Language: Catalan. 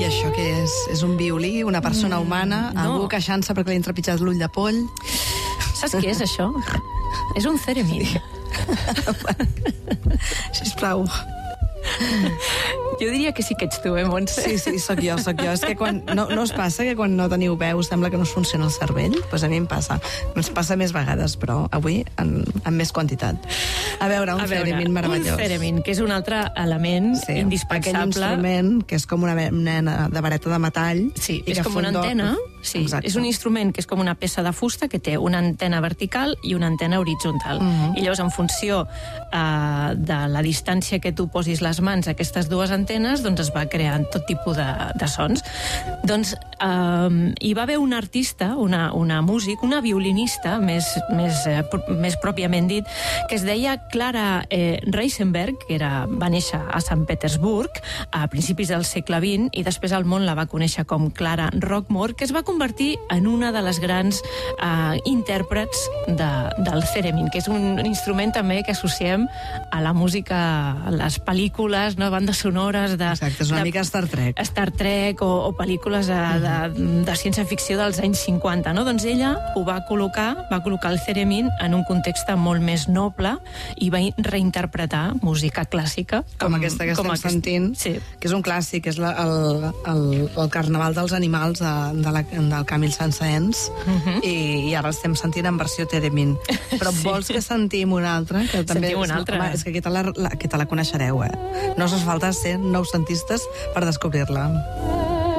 I això què és? És un violí, una persona humana, algú queixant-se perquè li han trepitjat l'ull de poll? Saps què és això? És un theremin. Sisplau. Jo diria que sí que ets tu, Montse? Sí, sóc jo. És que quan no us passa que quan no teniu veu sembla que no us funciona el cervell? Doncs a mi em passa. Ens passa més vegades, però avui amb més quantitat. A veure, un theremin meravellós. Un theremin, que és un altre element indispensable. Aquell instrument que és com una mena de vareta de metall. Sí, és com una antena. Sí, és un instrument que és com una peça de fusta que té una antena vertical i una antena horitzontal. I llavors, en funció de la distància que tu posis les mans a aquestes dues antenes, doncs es va creant tot tipus de sons. Doncs hi va haver un artista, una músic, una violinista, més pròpiament dit, que es deia Clara Reisenberg, que va néixer a Sant Petersburg a principis del segle XX i després el món la va conèixer com Clara Rockmore, que es va convertir en una de les grans intèrprets del theremin, que és un instrument també que associem a la música, a les pel·lícules, bandes sonores de... Exacte, és una mica Star Trek. Star Trek o pel·lícules de ciència-ficció dels anys 50, no? Doncs ella ho va col·locar el theremin en un context molt més noble i va reinterpretar música clàssica. Com aquesta que estem sentint, que és un clàssic, és el Carnaval dels Animals del Camille Saint-Saëns, i ara estem sentint en versió theremin. Però vols que sentim una altra? Sentim una altra. Home, és que aquesta la coneixereu, No us falta ser noucentistes per descobrir-la.